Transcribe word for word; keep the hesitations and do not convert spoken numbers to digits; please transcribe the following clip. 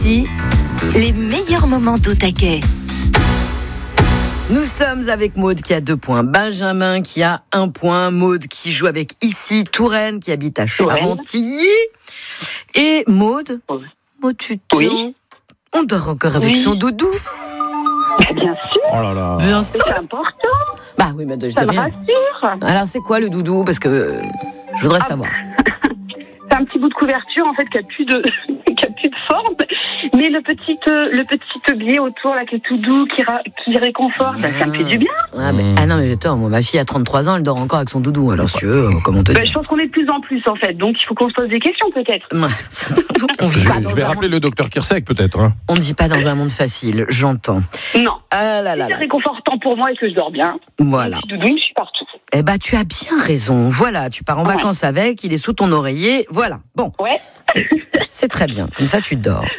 ici, les meilleurs moments d'Au Taquet. Nous sommes avec Maude qui a deux points, Benjamin qui a un point, Maude qui joue avec ici, Touraine qui habite à Charentilly. Et Maude, Oui. Maude, tu te Oui. on dort encore avec Oui. son doudou. Bien sûr, Oh là là. Bien sûr. c'est important, Bah oui, mais je ça dois me bien. rassure. Alors c'est quoi le doudou? Parce que euh, je voudrais Ah. savoir. C'est un petit bout de couverture en fait qui a plus de qui a plus de forme, mais le petit euh, le petit biais autour là qui est tout doux, qui ra- qui réconforte, bah, ça me fait du bien. Ah, mais, ah non mais attends, moi, ma fille a trente-trois ans, elle dort encore avec son doudou. Alors si tu veux, comment te Bah, dire? je pense qu'on est de plus en plus en fait, donc il faut qu'on se pose des questions peut-être. Ouais. On Je, vit pas je dans vais un rappeler monde... le docteur Kirsek peut-être. Hein. On ne vit pas dans un monde facile, j'entends. Non, Ah là si là c'est là. réconfortant pour moi et que je dors bien. Voilà. Mon petit doudou, je suis partout. Eh ben, tu as bien raison. Voilà, tu pars en Ouais. vacances avec, il est sous ton oreiller. Voilà. Bon, Ouais. c'est très bien. Comme ça, tu dors.